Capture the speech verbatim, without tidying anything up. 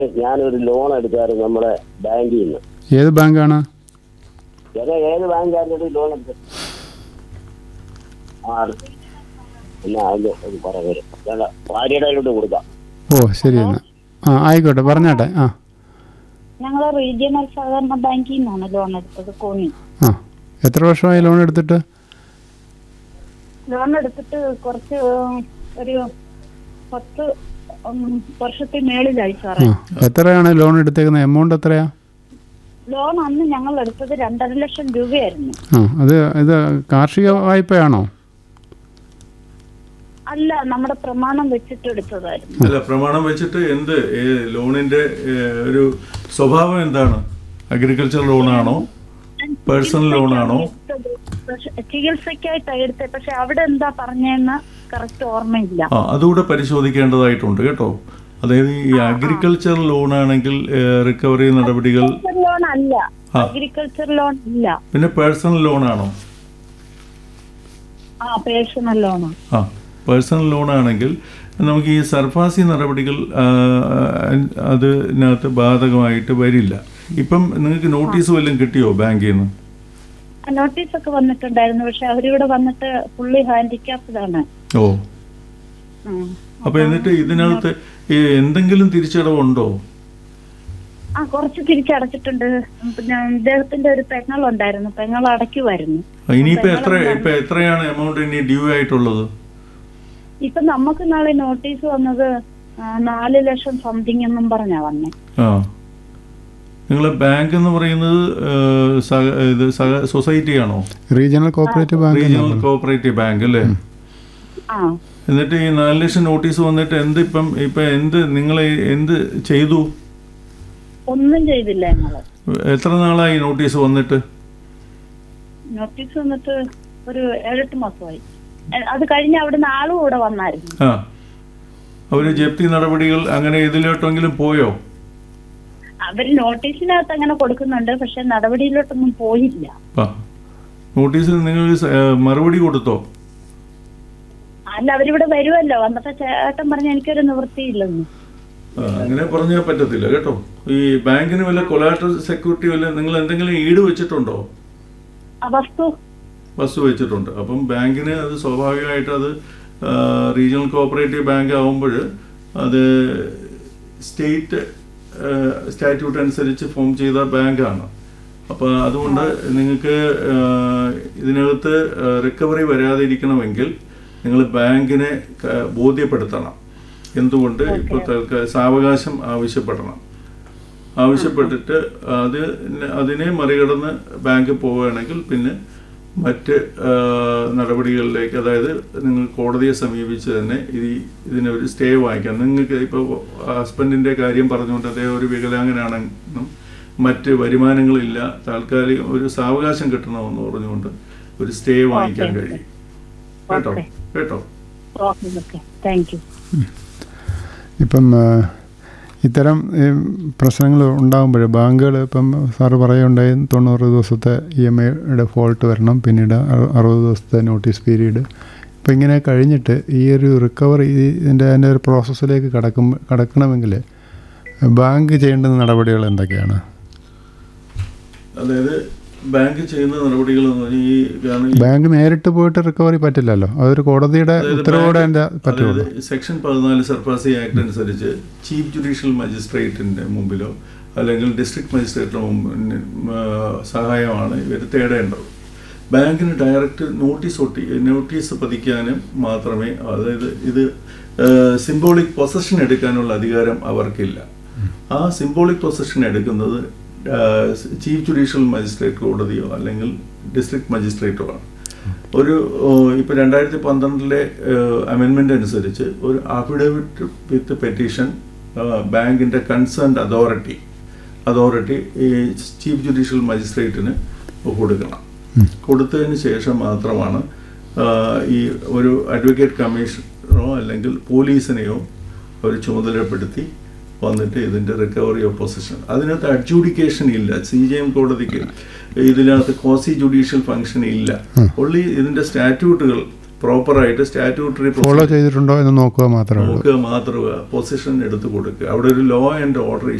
ഞാനൊരു ലോൺ എടുത്തായിരുന്നു നമ്മുടെ ബാങ്കിൽ നിന്ന്. ഏത് ബാങ്കാണ്? ചേട്ടാ ഏത് ബാങ്കായിരുന്നു ലോൺ എടുത്തത്? ആ എന്നാ അത് പറയാം, ഭാര്യയുടെ കയ്യിലോട്ട് കൊടുക്കാം. ഓ ശരി എന്നാ. ആ ആയിക്കോട്ടെ, പറഞ്ഞാട്ടെ. ആ ഞങ്ങൾ റീജിയണൽ സഹകരണ ബാങ്കിൽ നിന്നാണ് ലോൺ എടുത്തത്, കോന്നി. ആ എത്ര വർഷമായി ലോൺ എടുത്തിട്ട്? ലോൺ എടുത്തിട്ട് കുറച്ച് ഒരു പത്ത് വർഷത്തിന് മേളിലായി സാറേ. എത്രയാണ് ലോൺ എടുത്തേക്കുന്നത്? എമൗണ്ട് എത്രയാ? ലോൺ അന്ന് ഞങ്ങൾ എടുത്തത് രണ്ടര ലക്ഷം രൂപയായിരുന്നു. ആ അത് ഇത് കാർഷിക വായ്പയാണോ? അല്ല, നമ്മുടെ പ്രമാണം വെച്ചിട്ട് എടുത്തതായിരുന്നു. അല്ല, പ്രമാണം വെച്ചിട്ട് എന്ത് ലോണിന്റെ ഒരു സ്വഭാവം എന്താണ്? Agriculture ലോണാണോ, personal ലോണാണോ? ചികിത്സക്കായിട്ടാണ് എടുത്തത്. പക്ഷെ അവിടെ എന്താ പറഞ്ഞെന്ന് കറക്റ്റ് ഓർമ്മയില്ല. ആ അതുകൂടെ പരിശോധിക്കേണ്ടതായിട്ടുണ്ട് കേട്ടോ. അതായത് ഈ അഗ്രികൾച്ചർ ലോൺ ആണെങ്കിൽ റിക്കവറി നടപടികൾ ലോൺ അല്ല, അഗ്രികൾച്ചർ ലോൺ ഇല്ല. പിന്നെ പേഴ്സണൽ ലോൺ ആണോ? ആ പേഴ്സണൽ ലോൺ. ആ പേഴ്സണൽ ലോൺ ആണെങ്കിൽ നമുക്ക് ഈ സർഫാസി നടപടികൾ അതിനകത്ത് ബാധകമായിട്ട് വരില്ല. ഇപ്പം നിങ്ങൾക്ക് നോട്ടീസ് വല്ലതും കിട്ടിയോ ബാങ്കിൽ നിന്ന്? നോട്ടീസ് ഒക്കെ വന്നിട്ടുണ്ടായിരുന്നു, പക്ഷെ അവരിവിടെ വന്നിട്ട് ഫുള്ളി ഹാൻഡിക്യാപ്ഡാണ്. ഓ, അപ്പൊ എന്നിട്ട് ഇതിനകത്ത് എന്തെങ്കിലും തിരിച്ചടവുണ്ടോ? ആ കുറച്ച് തിരിച്ചടച്ചിട്ടുണ്ട്. പിന്നെ ഇദ്ദേഹത്തിന്റെ ഒരു പെങ്ങൾ ഉണ്ടായിരുന്നു, പെങ്ങൾ അടയ്ക്കുമായിരുന്നു. ഇനിയിപ്പോ എത്ര ഇപ്പൊ എത്രയാണ് എമൗണ്ട് ഇനി ഡ്യൂ ആയിട്ടുള്ളത്? ഇപ്പൊ നമുക്ക് നാളെ നോട്ടീസ് വന്നത് നാല് ലക്ഷം സംതിങ് എന്നും പറഞ്ഞാ വന്നേ. ആ നിങ്ങളെ ബാങ്ക് എന്ന് പറയുന്നത് സൊസൈറ്റി ആണോ? Regional cooperative bank. Regional cooperative bank അല്ലേ? എന്നിട്ട് ഈ നാല് ലക്ഷം നോട്ടീസ് വന്നിട്ട് എന്ത് ഇപ്പം ഇപ്പൊ എന്ത് നിങ്ങൾ എന്ത് ചെയ്തു? ഒന്നും ചെയ്തില്ല ഞങ്ങള്. എത്ര നാളായി നോട്ടീസ് വന്നിട്ട്? നോട്ടീസ് വന്നിട്ട് ഒരു ഏഴെട്ട് മാസമായി. അത് കഴിഞ്ഞ് അവിടുന്ന് ആളും കൂടെ വന്നായിരുന്നു. ആ അവര് ജപ്തി നടപടികൾ അങ്ങനെ ഇതിലോട്ടെങ്കിലും പോയോ? അവര് നോട്ടീസിനകത്ത് അങ്ങനെ കൊടുക്കുന്നുണ്ട്, പക്ഷെ നടപടിയിലോട്ടൊന്നും പോയില്ല. നോട്ടീസിൽ നിങ്ങൾ മറുപടി കൊടുത്തോ? അല്ല, അവരിവിടെ വരുമല്ലോ, വന്നിട്ട് ചേട്ടൻ പറഞ്ഞ എനിക്കൊരു നിവൃത്തിയില്ലെന്ന്. അങ്ങനെ പറഞ്ഞാൽ പറ്റത്തില്ല കേട്ടോ. ഈ ബാങ്കിന് വല്ല കൊലാറ്ററൽ സെക്യൂരിറ്റി വല്ല നിങ്ങൾ എന്തെങ്കിലും ഈട് വെച്ചിട്ടുണ്ടോ? വസ്തു വസ്തു വെച്ചിട്ടുണ്ട്. അപ്പം ബാങ്കിന് അത് സ്വാഭാവികമായിട്ട് അത് റീജിയണൽ കോഓപ്പറേറ്റീവ് ബാങ്ക് ആവുമ്പോൾ അത് സ്റ്റേറ്റ് സ്റ്റാറ്റ്യൂട്ട് അനുസരിച്ച് ഫോം ചെയ്ത ബാങ്കാണ്. അപ്പോൾ അതുകൊണ്ട് നിങ്ങൾക്ക് ഇതിനകത്ത് റിക്കവറി വരാതെ ഇരിക്കണമെങ്കിൽ നിങ്ങൾ ബാങ്കിനെ ബോധ്യപ്പെടുത്തണം. എന്തുകൊണ്ട് ഇപ്പോൾ തൽക്കാലം സാവകാശം ആവശ്യപ്പെടണം. ആവശ്യപ്പെട്ടിട്ട് അത് അതിനെ മറികടന്ന് ബാങ്ക് പോവുകയാണെങ്കിൽ പിന്നെ മറ്റ് നടപടികളിലേക്ക്, അതായത് നിങ്ങൾ കോടതിയെ സമീപിച്ച് തന്നെ ഇത് ഇതിനൊരു സ്റ്റേ വാങ്ങിക്കാം. നിങ്ങൾക്ക് ഇപ്പോൾ ഹസ്ബൻഡിൻ്റെ കാര്യം പറഞ്ഞുകൊണ്ട് അദ്ദേഹം ഒരു വികലാംഗനാണെന്നും മറ്റ് വരുമാനങ്ങളില്ല, താൽക്കാലികം ഒരു സാവകാശം കിട്ടണമെന്ന് പറഞ്ഞുകൊണ്ട് ഒരു സ്റ്റേ വാങ്ങിക്കാൻ കഴിയും. കേട്ടോ കേട്ടോ ഇപ്പം ഇത്തരം പ്രശ്നങ്ങൾ ഉണ്ടാകുമ്പോൾ ബാങ്കുകൾ ഇപ്പം സാറ് പറയുണ്ടായി തൊണ്ണൂറ് ദിവസത്തെ ഇ എം ഐയുടെ ഫോൾട്ട് വരണം, പിന്നീട് അറുപത് ദിവസത്തെ നോട്ടീസ് പീരീഡ്. ഇപ്പം ഇങ്ങനെ കഴിഞ്ഞിട്ട് ഈ ഒരു റിക്കവറി ഇതിൻ്റെ അതിൻ്റെ ഒരു പ്രോസസ്സിലേക്ക് കടക്കും കടക്കണമെങ്കിൽ ബാങ്ക് ചെയ്യേണ്ടുന്ന നടപടികൾ എന്തൊക്കെയാണ്? അതായത് ബാങ്ക് ചെയ്യുന്ന നടപടികൾ എന്ന് പറഞ്ഞാൽ ഈ ബാങ്ക് നേരിട്ട് പോയിട്ട് റിക്കവറി പറ്റില്ലല്ലോ, അതൊരു കോടതിയുടെ ഉത്തരവോടെ പറ്റുള്ളൂ. സെക്ഷൻ പതിനാല് സർഫാസി ആക്ട് അനുസരിച്ച് ചീഫ് ജുഡീഷ്യൽ മജിസ്ട്രേറ്റിന്റെ മുമ്പിലോ അല്ലെങ്കിൽ ഡിസ്ട്രിക്ട് മജിസ്ട്രേറ്റിന്റെ മുമ്പിൽ സഹായമാണ് ഇവർ തേടേണ്ടത്. ബാങ്കിന് ഡയറക്റ്റ് നോട്ടീസ് ഒട്ടി നോട്ടീസ് പതിക്കാനും മാത്രമേ, അതായത് ഇത് സിംബോളിക് പൊസഷൻ എടുക്കാനുള്ള അധികാരം അവർക്കില്ല. ആ സിംബോളിക് പൊസഷൻ എടുക്കുന്നത് ചീഫ് ജുഡീഷ്യൽ മജിസ്ട്രേറ്റ് കോടതിയോ അല്ലെങ്കിൽ ഡിസ്ട്രിക്ട് മജിസ്ട്രേറ്റോ ആണ്. ഒരു ഇപ്പോൾ രണ്ടായിരത്തി പന്ത്രണ്ടിലെ അമെൻമെൻ്റ് അനുസരിച്ച് ഒരു അഫിഡവിറ്റ് വിത്ത് പെറ്റീഷൻ ബാങ്കിൻ്റെ കൺസേൺഡ് അതോറിറ്റി അതോറിറ്റി ഈ ചീഫ് ജുഡീഷ്യൽ മജിസ്ട്രേറ്റിന് കൊടുക്കണം. കൊടുത്തതിന് ശേഷം മാത്രമാണ് ഈ ഒരു അഡ്വക്കേറ്റ് കമ്മീഷണറോ അല്ലെങ്കിൽ പോലീസിനെയോ ഒരു ചുമതലപ്പെടുത്തി വന്നിട്ട് ഇതിൻ്റെ റിക്കവറി ഓഫ് പൊസഷൻ. അതിനകത്ത് അഡ്ജൂഡിക്കേഷൻ ഇല്ല. സി ജെ എം കോടതിക്ക് ഇതിനകത്ത് ക്വാസി ജുഡീഷ്യൽ ഫംഗ്ഷൻ ഇല്ല. ഒള്ളി ഇതിൻ്റെ സ്റ്റാറ്റ്യൂട്ടുകൾ പ്രോപ്പറായിട്ട് സ്റ്റാറ്റ്യൂട്ടറി ഫോളോ ചെയ്തിട്ടുണ്ടോ എന്ന് നോക്കുക മാത്രമേ ഉള്ളൂ. നോക്കുക മാത്രമേ പൊസിഷൻ എടുത്ത് കൊടുക്കുക. അവിടെ ഒരു ലോ ആൻഡ് ഓർഡർ